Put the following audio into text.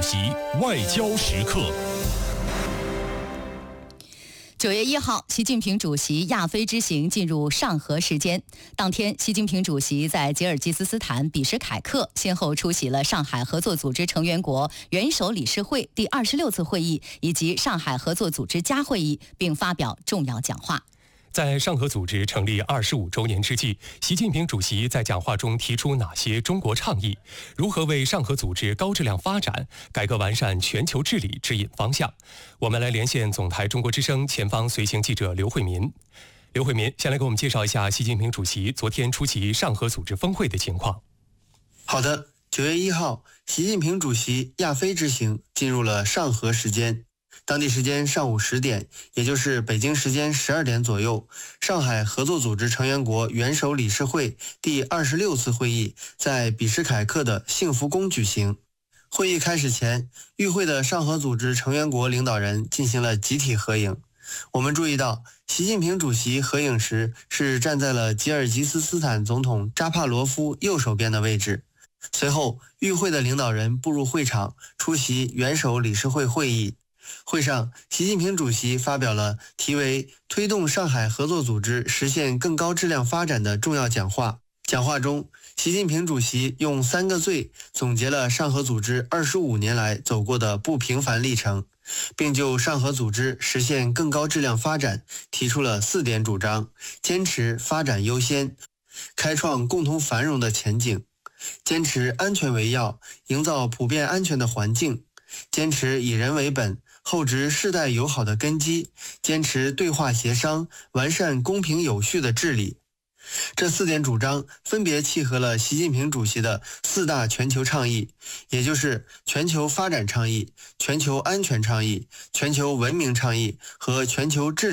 席外交时刻。 9月1号，习近平主席亚非之行进入上合时间。当天，习近平主席在吉尔吉斯斯坦比什凯克先后出席了上海合作组织成员国元首理事会第26次会议以及上海合作组织加会议，并发表重要讲话。 在上合组织成立25周年之际，习近平主席在讲话中提出哪些中国倡议？如何为上合组织高质量发展、改革完善全球治理指引方向？我们来连线总台中国之声前方随行记者刘慧民。刘慧民，先来给我们介绍一下习近平主席昨天出席上合组织峰会的情况。 好的，9月1号，习近平主席亚非之行进入了上合时间。当地时间上午10点，也就是北京时间12点左右，上海合作组织成员国元首理事会第26次会议在比什凯克的幸福宫举行。会议开始前，与会的上合组织成员国领导人进行了集体合影。我们注意到，习近平主席合影时是站在了吉尔吉斯斯坦总统扎帕罗夫右手边的位置。随后，与会的领导人步入会场，出席元首理事会会议。会上，习近平主席发表了题为“推动上海合作组织实现更高质量发展”的重要讲话。讲话中，习近平主席用3个最总结了上合组织25年来走过的不平凡历程，并就上合组织实现更高质量发展提出了4点主张：坚持发展优先，开创共同繁荣的前景；坚持安全为要，营造普遍安全的环境；坚持以人为本，厚植世代友好的根基；坚持对话协商，完善公平有序的治理。这4点主张分别契合了习近平主席的4大全球倡议，也就是全球发展倡议、全球安全倡议、全球文明倡议和全球治理